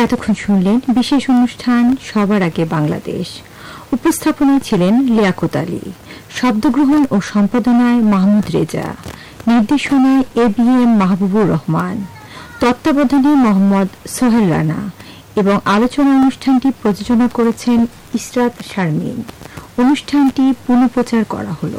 এতক্ষণ শুনলেন বিশেষ অনুষ্ঠান সবার আগে বাংলাদেশ। উপস্থাপনায় ছিলেন লিয়াকত আলী, শব্দগ্রহণ ও সম্পাদনায় মাহমুদ রেজা, নির্দেশনায় ABM মাহবুবুর রহমান, তত্ত্বাবধানে মোহাম্মদ সোহেল রানা এবং আলোচনা অনুষ্ঠানটি প্রযোজনা করেছেন ইসরাত শারমিন। অনুষ্ঠানটি পুনঃপ্রচার করা হল।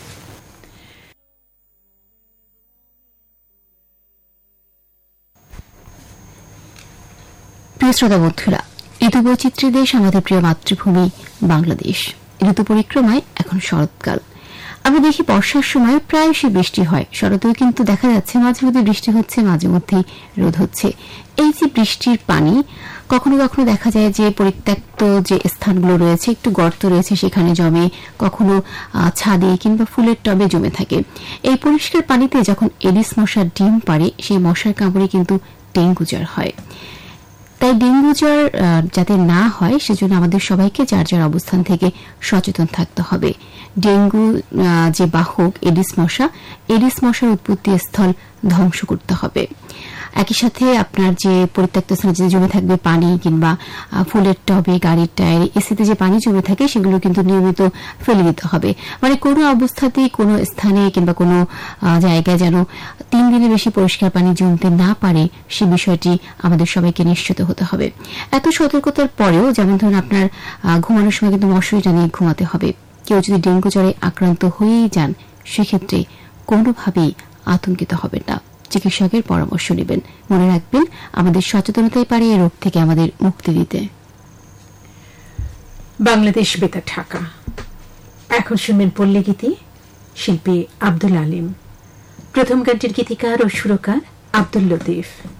প্রিয় শ্রোতা বন্ধুরা, ঋতু বৈচিত্র্যের দেশ আমাদের প্রিয় মাতৃভূমি বাংলাদেশ। ঋতু পরিক্রমায় এখন শরৎকাল। আমরা দেখি বর্ষার সময় প্রায়শই বৃষ্টি হয়, শরতেও কিন্তু দেখা যাচ্ছে মাঝে মধ্যে বৃষ্টি হচ্ছে, মাঝে মধ্যেই রোদ হচ্ছে। এই যে বৃষ্টির পানি, কখনো কখনো দেখা যায় যে পরিত্যক্ত যে স্থানগুলো রয়েছে, একটু গর্ত রয়েছে, সেখানে জমে, কখনো ছাদে কিংবা ফুলের টবে জমে থাকে। এই পরিষ্কার পানিতে যখন এডিস মশার ডিম পাড়ে, সেই মশার কামড়ে কিন্তু ডেঙ্গু জ্বর হয়। তাই ডেঙ্গু জ্বর যাতে না হয় সেজন্য আমাদের সবাইকে যার যার অবস্থান থেকে সচেতন থাকতে হবে। ডেঙ্গু যে বাহক এডিস মশার উৎপত্তি স্থল ধ্বংস করতে হবে। একই সাথে আপনার যে পরিত্যক্ত স্থানে যে জমে থাকবে পানি কিংবা ফুলের টবে, গাড়ির টায়ারে, এসিতে যে পানি জমে থাকে সেগুলো কিন্তু নিয়মিত ফেলে দিতে হবে। মানে কোনো অবস্থাতেই কোনো স্থানে কিংবা কোনো জায়গায় যেন 3 দিনের বেশি পরিষ্কার পানি জমতে না পারে, সে বিষয়টি আমাদের সবাইকে নিশ্চিত হতে হবে। এত সতর্কতার পরেও যেমন ধরুন আপনার ঘুমানোর সময় কিন্তু মশারি টানিয়ে ঘুমাতে হবে। কেউ যদি ডেঙ্গু জ্বরে আক্রান্ত হয়েই যান, সেক্ষেত্রে কোনোভাবেই আতঙ্কিত হবেন না, চিকিৎসকের পরামর্শ নেবেন। মনে রাখবেন, আমাদের সচেতনতাই পারে এই রোগ থেকে আমাদের মুক্তি দিতে। বাংলাদেশ বেতার ঢাকা। এখন শুনবেন পল্লী গীতি, শিল্পী আব্দুল আলিম। প্রথম গানটির গীতিকার ও সুরকার আব্দুল লতিফ।